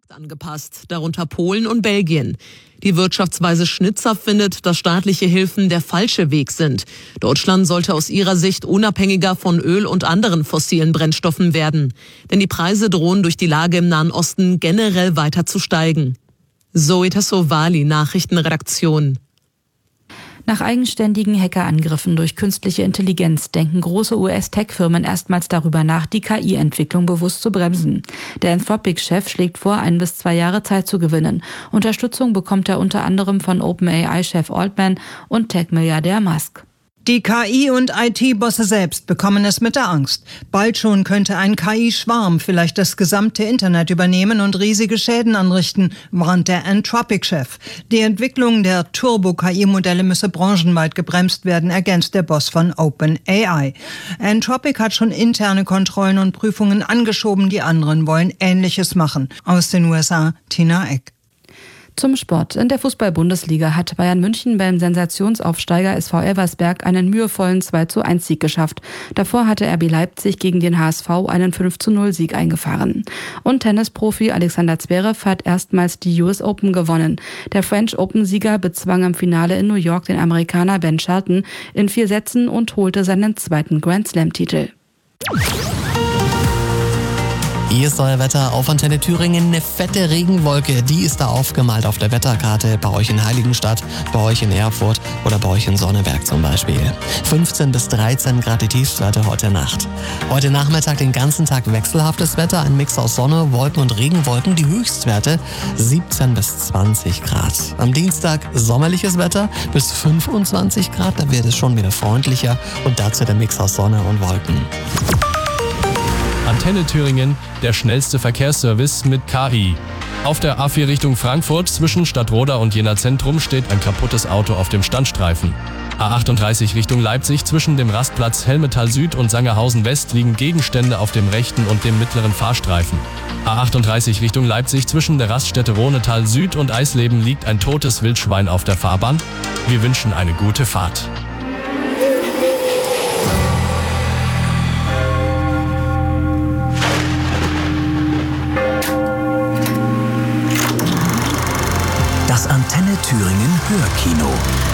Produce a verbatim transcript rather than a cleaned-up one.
angepasst, darunter Polen und Belgien. Die Wirtschaftsweise Schnitzer findet, dass staatliche Hilfen der falsche Weg sind. Deutschland sollte aus ihrer Sicht unabhängiger von Öl und anderen fossilen Brennstoffen werden. Denn die Preise drohen durch die Lage im Nahen Osten generell weiter zu steigen. Zoe Tassovali, Nachrichtenredaktion. Nach eigenständigen Hackerangriffen durch künstliche Intelligenz denken große U S-Tech-Firmen erstmals darüber nach, die K I-Entwicklung bewusst zu bremsen. Der Anthropic-Chef schlägt vor, ein bis zwei Jahre Zeit zu gewinnen. Unterstützung bekommt er unter anderem von OpenAI-Chef Altman und Tech-Milliardär Musk. Die K I- und I T-Bosse selbst bekommen es mit der Angst. Bald schon könnte ein K I-Schwarm vielleicht das gesamte Internet übernehmen und riesige Schäden anrichten, warnt der Anthropic-Chef. Die Entwicklung der Turbo-K I-Modelle müsse branchenweit gebremst werden, ergänzt der Boss von OpenAI. Anthropic hat schon interne Kontrollen und Prüfungen angeschoben, die anderen wollen Ähnliches machen. Aus den U S A, Tina Eck. Zum Sport. In der Fußball-Bundesliga hat Bayern München beim Sensationsaufsteiger S V Elversberg einen mühevollen zwei zu eins Sieg geschafft. Davor hatte R B Leipzig gegen den H S V einen fünf zu null Sieg eingefahren. Und Tennisprofi Alexander Zverev hat erstmals die U S Open gewonnen. Der French Open-Sieger bezwang im Finale in New York den Amerikaner Ben Shelton in vier Sätzen und holte seinen zweiten Grand Slam-Titel. Hier ist euer Wetter auf Antenne Thüringen. Eine fette Regenwolke, die ist da aufgemalt auf der Wetterkarte. Bei euch in Heiligenstadt, bei euch in Erfurt oder bei euch in Sonneberg zum Beispiel. fünfzehn bis dreizehn Grad die Tiefstwerte heute Nacht. Heute Nachmittag den ganzen Tag wechselhaftes Wetter. Ein Mix aus Sonne, Wolken und Regenwolken. Die Höchstwerte siebzehn bis zwanzig Grad. Am Dienstag sommerliches Wetter bis fünfundzwanzig Grad. Da wird es schon wieder freundlicher. Und dazu der Mix aus Sonne und Wolken. Antenne Thüringen, der schnellste Verkehrsservice mit K I. Auf der A vier Richtung Frankfurt zwischen Stadtroda und Jena Zentrum steht ein kaputtes Auto auf dem Standstreifen. A achtunddreißig Richtung Leipzig zwischen dem Rastplatz Helmetal Süd und Sangerhausen West liegen Gegenstände auf dem rechten und dem mittleren Fahrstreifen. A achtunddreißig Richtung Leipzig zwischen der Raststätte Ronetal Süd und Eisleben liegt ein totes Wildschwein auf der Fahrbahn. Wir wünschen eine gute Fahrt. Das Antenne Thüringen Hörkino.